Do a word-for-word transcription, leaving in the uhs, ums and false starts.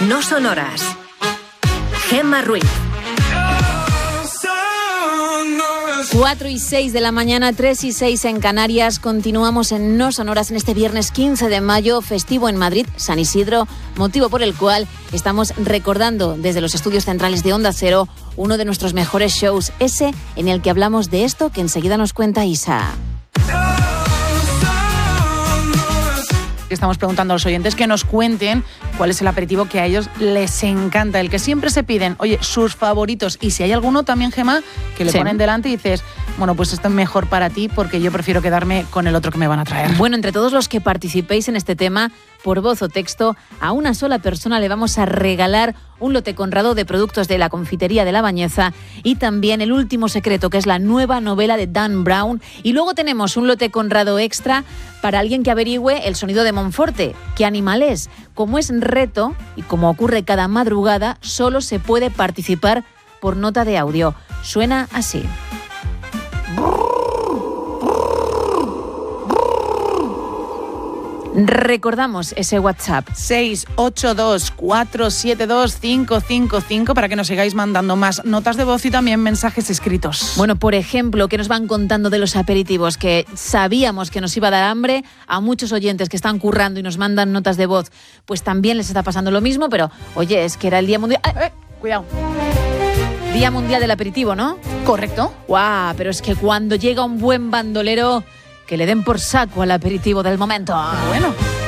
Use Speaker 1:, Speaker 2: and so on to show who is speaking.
Speaker 1: No sonoras. Gemma Ruiz.
Speaker 2: cuatro y seis de la mañana, tres y seis en Canarias. Continuamos en No Sonoras en este viernes quince de mayo, festivo en Madrid, San Isidro, motivo por el cual estamos recordando desde los estudios centrales de Onda Cero uno de nuestros mejores shows, ese en el que hablamos de esto que enseguida nos cuenta Isa.
Speaker 3: Estamos preguntando a los oyentes que nos cuenten cuál es el aperitivo que a ellos les encanta, el que siempre se piden, oye, sus favoritos. Y si hay alguno también, Gemma, que le sí. ponen delante y dices, bueno, pues esto es mejor para ti porque yo prefiero quedarme con el otro que me van a traer.
Speaker 2: Bueno, entre todos los que participéis en este tema, por voz o texto, a una sola persona le vamos a regalar un lote conrado de productos de la confitería de La Bañeza y también El último secreto, que es la nueva novela de Dan Brown. Y luego tenemos un lote conrado extra para alguien que averigüe el sonido de Monforte. ¿Qué animal es? Como es reto y como ocurre cada madrugada, solo se puede participar por nota de audio. Suena así. Recordamos ese WhatsApp
Speaker 3: seis ocho dos, cuatro siete dos, cinco cinco cinco para que nos sigáis mandando más notas de voz y también mensajes escritos.
Speaker 2: Bueno, por ejemplo, que nos van contando de los aperitivos, que sabíamos que nos iba a dar hambre. A muchos oyentes que están currando y nos mandan notas de voz, pues también les está pasando lo mismo, pero oye, es que era el Día Mundial... ¡Eh!
Speaker 3: Eh, cuidado.
Speaker 2: Día Mundial del Aperitivo, ¿no?
Speaker 3: Correcto.
Speaker 2: ¡Guau! Pero es que cuando llega un buen bandolero, que le den por saco al aperitivo del momento.
Speaker 3: Bueno.